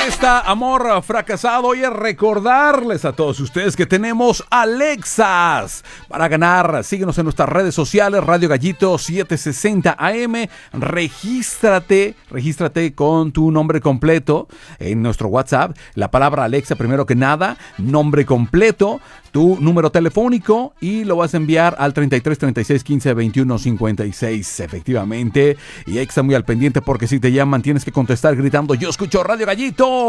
Respuesta, amor fracasado. Y es recordarles a todos ustedes que tenemos Alexas para ganar. Síguenos en nuestras redes sociales, Radio Gallito 760 AM. Regístrate con tu nombre completo en nuestro WhatsApp. La palabra Alexa primero que nada, nombre completo, tu número telefónico y lo vas a enviar al 33 36 15 21 56. Efectivamente. Y ahí está muy al pendiente porque si te llaman tienes que contestar gritando: yo escucho Radio Gallito.